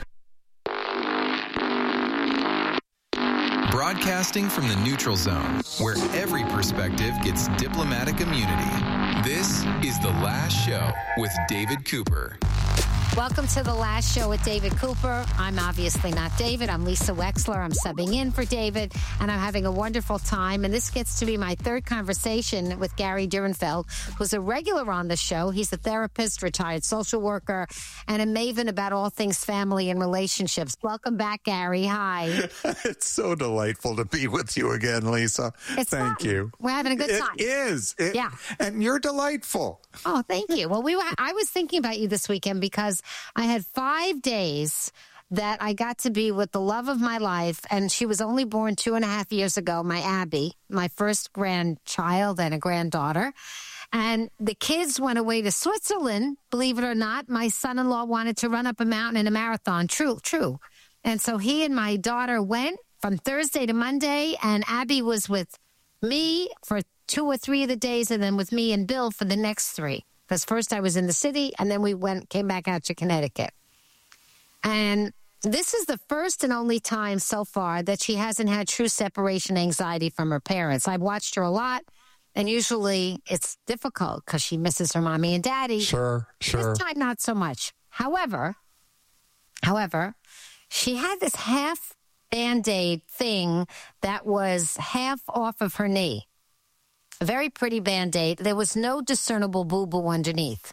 Broadcasting from the neutral zone, where every perspective gets diplomatic immunity. This is The Last Show with David Cooper. Welcome to The Last Show with David Cooper. I'm obviously not David. I'm Lisa Wexler. I'm subbing in for David, and I'm having a wonderful time. And this gets to be my third conversation with Gary Durenfeld, who's a regular on the show. He's a therapist, retired social worker, and a maven about all things family and relationships. Welcome back, Gary. Hi. It's so delightful to be with you again, Lisa. It's Thank fun. you. We're having a good time. It is. It, yeah. And you're delightful. Oh, thank you. Well, we were, I was thinking about you this weekend because I had five days that I got to be with the love of my life, and she was only born two and a half years ago, my Abby, my first grandchild and a granddaughter. And the kids went away to Switzerland, believe it or not. My son-in-law wanted to run up a mountain in a marathon. True, true. And so he and my daughter went from Thursday to Monday, and Abby was with me for two or three of the days, and then with me and Bill for the next three. Because first I was in the city, and then we went came back out to Connecticut. And this is the first and only time so far that she hasn't had true separation anxiety from her parents. I've watched her a lot, and usually it's difficult because she misses her mommy and daddy. Sure, sure. This time, not so much. However, however, she had this half Band-Aid thing that was half off of her knee. A very pretty Band-Aid. There was no discernible boo-boo underneath.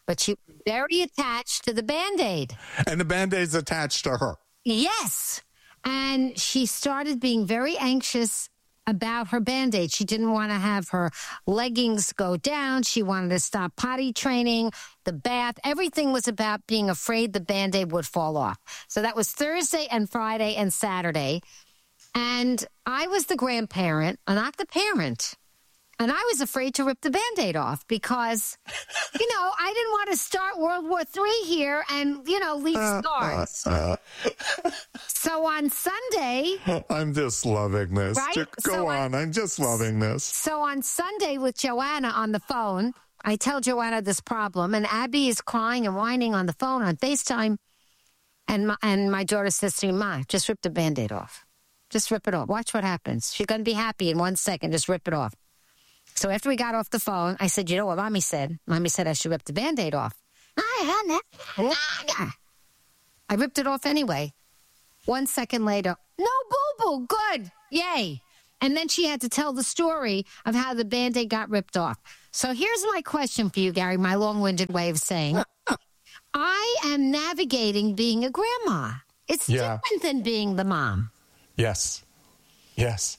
But she was very attached to the Band-Aid. And the Band-Aid's attached to her. Yes. And she started being very anxious about her Band-Aid. She didn't want to have her leggings go down. She wanted to stop potty training, the bath. Everything was about being afraid the Band-Aid would fall off. So that was Thursday and Friday and Saturday. And I was the grandparent, not the parent. And I was afraid to rip the Band-Aid off because, you know, I didn't want to start World War Three here and, you know, leave scars. Uh, uh, so on Sunday... I'm just loving this. Right? Go so on. I'm just loving this. So on Sunday with Joanna on the phone, I tell Joanna this problem, and Abby is crying and whining on the phone on FaceTime. And my, and my daughter says to me, Ma, just rip the Band-Aid off. Just rip it off. Watch what happens. She's going to be happy in one second. Just rip it off. So after we got off the phone, I said, you know what Mommy said? Mommy said I should rip the Band-Aid off. I ripped it off anyway. One second later, no boo-boo, good, yay. And then she had to tell the story of how the Band-Aid got ripped off. So here's my question for you, Gary, my long-winded way of saying, I am navigating being a grandma. It's yeah. different than being the mom. Yes. Yes.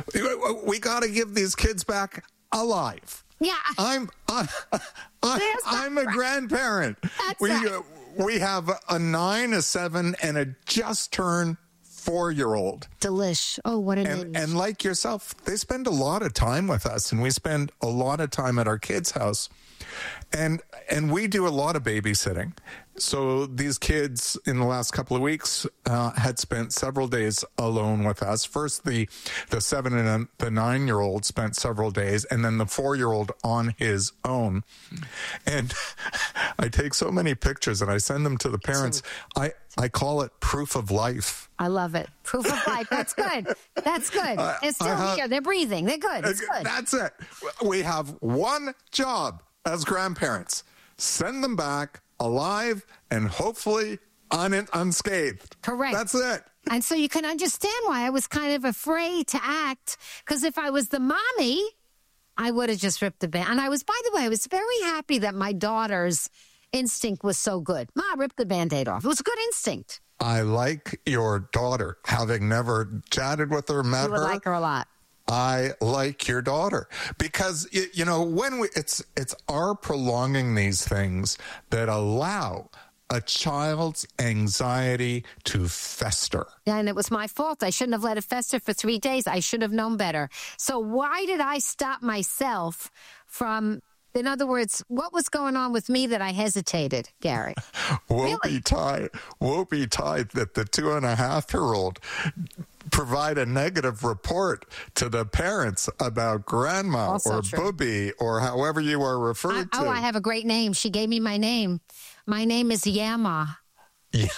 We got to give these kids back alive. Yeah. I'm I, I, I'm a right. grandparent. That's we right. uh, we have a nine, a seven, and a just turned four-year-old. Delish. Oh, what an and, and like yourself, they spend a lot of time with us, and we spend a lot of time at our kids' house. And and we do a lot of babysitting. So these kids in the last couple of weeks uh, had spent several days alone with us. First, the the seven and the nine-year-old spent several days, and then the four-year-old on his own. And I take so many pictures, and I send them to the parents. I, I call it proof of life. I love it. Proof of life. That's good. That's good. Uh, They're still uh, here. They're breathing. They're good. It's good. That's it. We have one job as grandparents. Send them back alive and hopefully un- unscathed. Correct. That's it. And so you can understand why I was kind of afraid to act, because if I was the mommy, I would have just ripped the band. And I was, by the way, I was very happy that my daughter's instinct was so good. Ma, rip the Band-Aid off. It was a good instinct. I like your daughter, having never chatted with her, met her. You would her. like her a lot. I like your daughter because, you know, when we, it's, it's our prolonging these things that allow a child's anxiety to fester. Yeah, and it was my fault. I shouldn't have let it fester for three days. I should have known better. So why did I stop myself from, in other words, what was going on with me that I hesitated, Gary? Woe be tied, woe be tied that the two and a half year old provide a negative report to the parents about grandma also or true. Booby or however you are referred I, to. Oh, I have a great name. She gave me my name. My name is Yama. Yeah.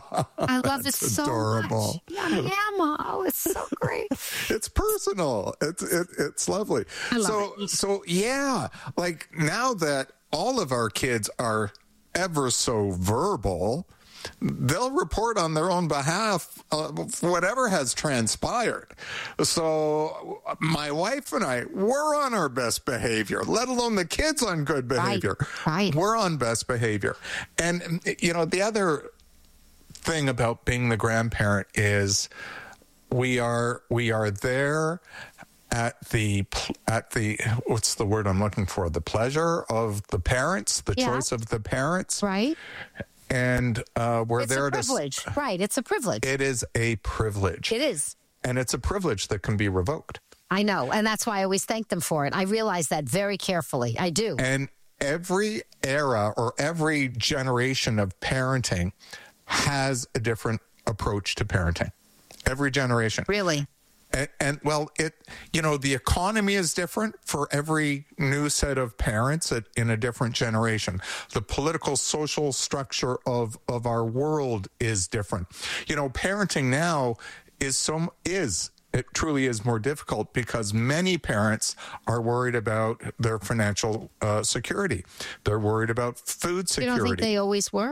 I love it so adorable. much. Yeah, Yama. Oh, it's so great. It's personal. It's it, it's lovely. I love so it. so yeah, like now that all of our kids are ever so verbal, they'll report on their own behalf uh, whatever has transpired. So my wife and I, we're on our best behavior, let alone the kids on good behavior. Right, right. We're on best behavior. And, you know, the other thing about being the grandparent is we are we are there at the at the what's the word I'm looking for? The pleasure of the parents, the yeah. choice of the parents. Right. And uh, we're it's there a privilege. to. Right. It's a privilege. It is a privilege. It is. And it's a privilege that can be revoked. I know. And that's why I always thank them for it. I realize that very carefully. I do. And every era or every generation of parenting has a different approach to parenting. Every generation. Really? And, and well, it you know, the economy is different for every new set of parents at, in a different generation. The political, social structure of, of our world is different. You know, parenting now is so is it truly is more difficult because many parents are worried about their financial uh, security. They're worried about food security. You don't think they always were?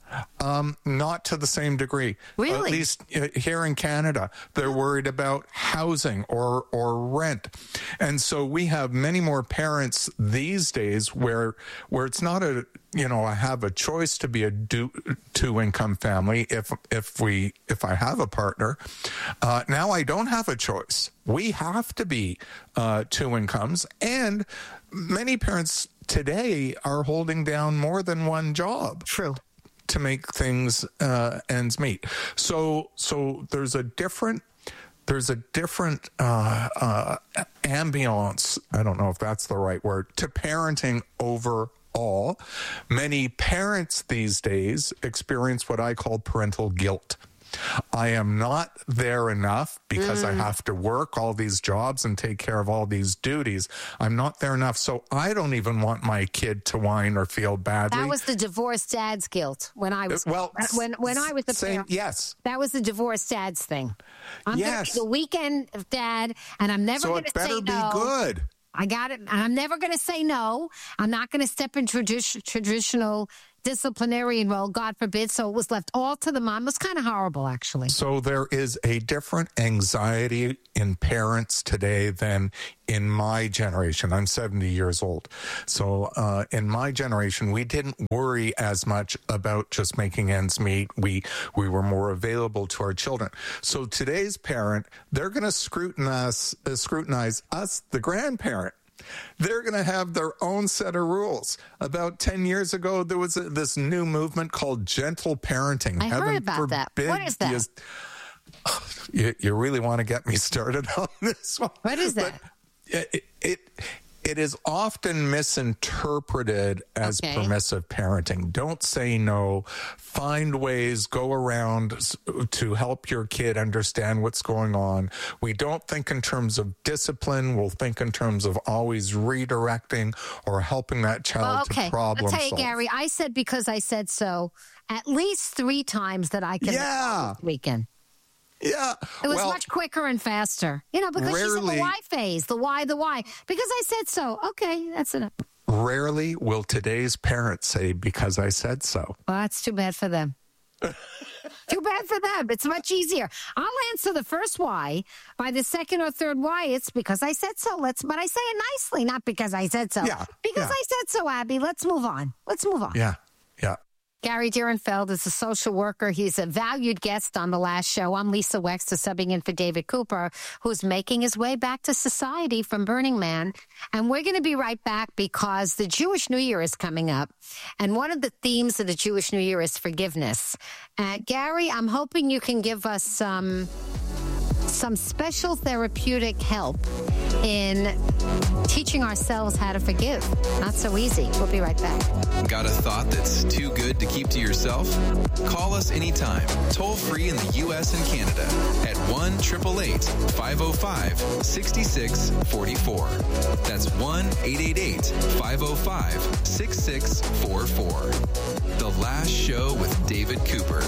Um, not to the same degree. Really? At least uh, here in Canada, they're worried about housing or or rent, and so we have many more parents these days where where it's not a you know I have a choice to be a do, two income family if if we if I have a partner. Uh, now I don't have a choice. We have to be uh, two incomes, and many parents today are holding down more than one job. True. To make things uh, ends meet. So so there's a different there's a different uh, uh, ambiance. I don't know if that's the right word to parenting overall. Many parents these days experience what I call parental guilt. I am not there enough because mm. I have to work all these jobs and take care of all these duties. I'm not there enough, so I don't even want my kid to whine or feel badly. That was the divorced dad's guilt when I was well when when I was the same, parent. Yes, that was the divorced dad's thing. I'm yes, the weekend of dad, and I'm never so going to say no. So it better be good. I got it. I'm never going to say no. I'm not going to step in tradi- traditional disciplinarian role, God forbid. So it was left all to the mom. It was kind of horrible, actually. So there is a different anxiety in parents today than in my generation. I'm seventy years old. So uh, in my generation, we didn't worry as much about just making ends meet. We, we were more available to our children. So today's parent, they're going to scrutinize, uh, scrutinize us, the grandparent. They're going to have their own set of rules. About ten years ago, there was a, this new movement called gentle parenting. I Heaven heard about that. What is that? You, you, you really want to get me started on this one? What is that? But it, it, it is often misinterpreted as okay. permissive parenting. Don't say no. Find ways, go around to help your kid understand what's going on. We don't think in terms of discipline. We'll think in terms of always redirecting or helping that child well, okay. to problem I'll tell you, solve. Gary, I said because I said so at least three times that I could yeah. this weekend. Yeah. It was well, much quicker and faster. You know, because rarely, she's in the why phase, the why, the why. Because I said so. Okay, that's enough. Rarely will today's parents say, because I said so. Well, that's too bad for them. Too bad for them. It's much easier. I'll answer the first why. By the second or third why, it's because I said so. Let's, but I say it nicely, not because I said so. Yeah. Because yeah. I said so, Abby. Let's move on. Let's move on. Yeah. Yeah. Gary Dierenfeld is a social worker. He's a valued guest on the last show. I'm Lisa Wexler, subbing in for David Cooper, who's making his way back to society from Burning Man. And we're going to be right back because the Jewish New Year is coming up. And one of the themes of the Jewish New Year is forgiveness. Uh, Gary, I'm hoping you can give us some... some special therapeutic help in teaching ourselves how to forgive. Not so easy. We'll be right back. Got a thought that's too good to keep to yourself? Call us anytime, toll free in the U S and Canada at one eight eight eight, five oh five, six six four four. That's one eight eight eight, five oh five, six six four four. The Last Show with David Cooper.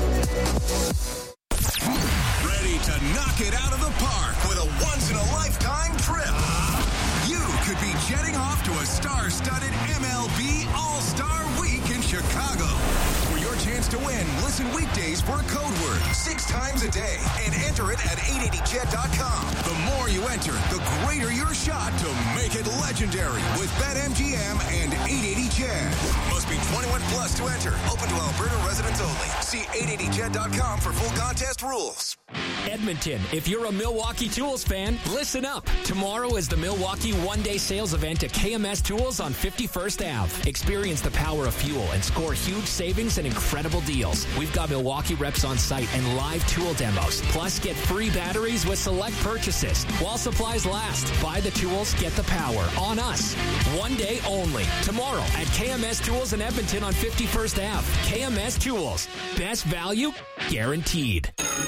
Ready to knock it out of the park with a once-in-a-lifetime trip? You could be jetting off to a star-studded M L B All-Star Week in Chicago. For your chance to win, listen weekdays for a code word six times a day and enter it at eight eighty jet dot com. The more you enter, the greater your shot to make it legendary with BetMGM and eight eighty jet. Must be twenty-one plus to enter. Open to Alberta residents only. See eight eighty jet dot com for full contest rules. Edmonton, if you're a Milwaukee Tools fan, listen up. Tomorrow is the Milwaukee one-day sales event at K M S Tools on fifty-first Avenue. Experience the power of fuel and score huge savings and incredible deals. We've got Milwaukee reps on site and live tool demos. Plus, get free batteries with select purchases. While supplies last, buy the tools, get the power. On us. One day only. Tomorrow at K M S Tools in Edmonton on fifty-first Avenue. K M S Tools. Best value guaranteed.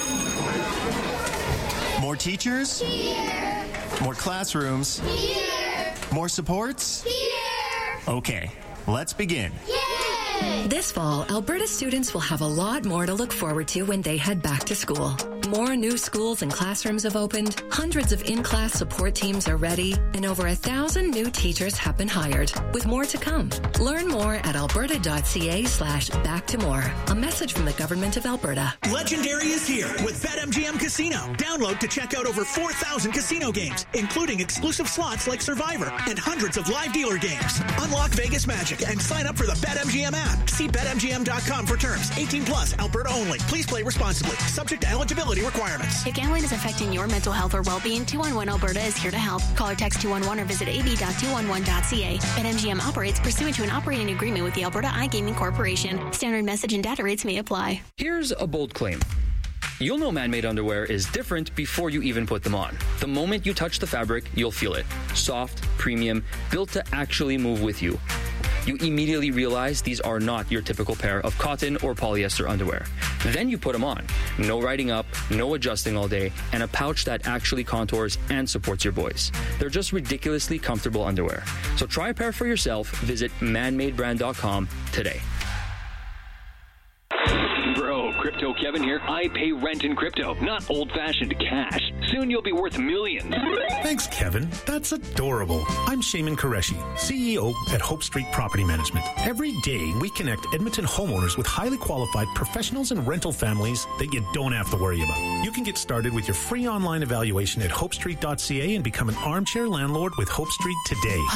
More teachers? Here. More classrooms? Here. More supports? Here. Okay, let's begin. Yay! This fall, Alberta students will have a lot more to look forward to when they head back to school. More new schools and classrooms have opened, hundreds of in-class support teams are ready, and over a thousand new teachers have been hired, with more to come. Learn more at alberta.ca slash back to more. A message from the Government of Alberta. Legendary is here with BetMGM Casino. Download to check out over four thousand casino games, including exclusive slots like Survivor and hundreds of live dealer games. Unlock Vegas magic and sign up for the BetMGM app. See bet M G M dot com for terms. eighteen plus, Alberta only. Please play responsibly. Subject to eligibility requirements. If gambling is affecting your mental health or well-being, two one one Alberta is here to help. Call or text two one one or visit a b dot two one one dot c a. BetMGM operates pursuant to an operating agreement with the Alberta iGaming Corporation. Standard message and data rates may apply. Here's a bold claim. You'll know man-made underwear is different before you even put them on. The moment you touch the fabric, you'll feel it. Soft, premium, built to actually move with you. You immediately realize these are not your typical pair of cotton or polyester underwear. Then you put them on. No riding up, no adjusting all day, and a pouch that actually contours and supports your boys. They're just ridiculously comfortable underwear. So try a pair for yourself. Visit man made brand dot com today. Bro, Crypto Kevin here. I pay rent in crypto, not old-fashioned cash. Soon you'll be worth millions. Thanks, Kevin. That's adorable. I'm Shaman Qureshi, C E O at Hope Street Property Management. Every day, we connect Edmonton homeowners with highly qualified professionals and rental families that you don't have to worry about. You can get started with your free online evaluation at hope street dot c a and become an armchair landlord with Hope Street today.